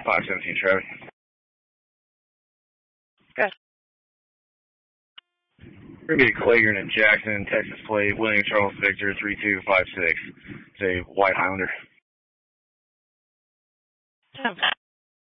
517 traffic. Good. We're going to be Clagern at Jackson, Texas plate, William Charles Victor 3256. It's a white Highlander. Okay.